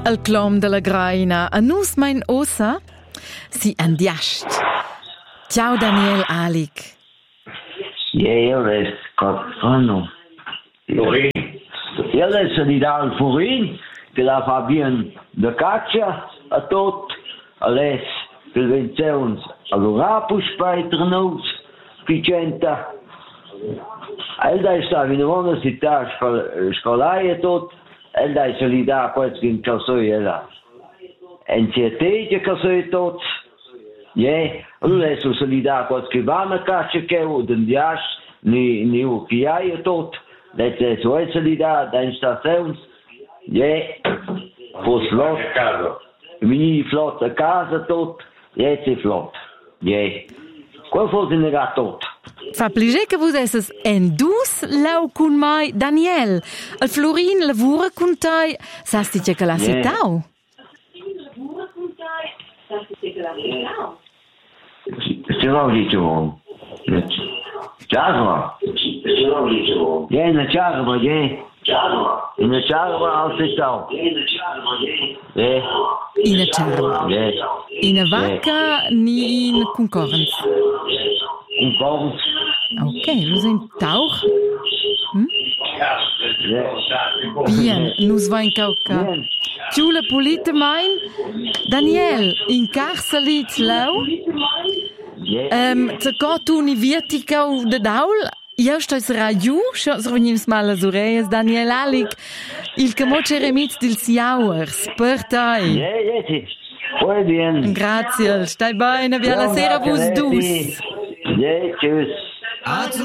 al clom della graina. A nus mein ossa si andiast. Ciao Daniel Alic. Io resto fanno. Io adesso gli dà il furin, che la fa bien de caccia a tot, adesso che venzions all'Urapus per nos, Picenta. Elda sta in università scolare tot, elda se li dà questo in casoia. Entietete casoia tot. Adesso se li dà qualche vana caccia che o dendias ni ukiai tot. Dette se li dà da instazioni. Pos flot. Vini flot a casa tot. C'est flot. Qual fosse negat tot? Fa piacere che vos esses en dus lau cun mai Daniel. Al Florin lavora cun tai, sasti che la sitau. Ce l'ho detto. Ciao. Na ciao, in a ciao al sitau. In a ciao. In a vacca ni in concorrenza. Concorrenza. Ok, lo sind tauch. Bien, nus va in cauca. Ciula polite mein. Daniel, in carcelit lau. Zacot uni verticau de daul. Io sto raiu, so venims mal as oreias, Daniel Alic, il che mo ceremit dils jauers, per tai. Muy bien. Grazie, stai bene, via la sera vos dus. Tschüss.